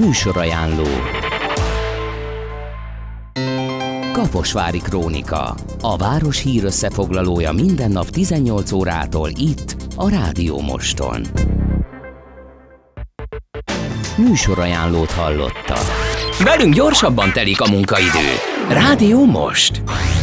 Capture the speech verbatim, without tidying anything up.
Műsorajánló. Kaposvári Krónika. A város hír összefoglalója minden nap tizennyolc órától itt, a Rádió Moston. Műsorajánlót hallotta. Velünk gyorsabban telik a munkaidő. Rádió Most.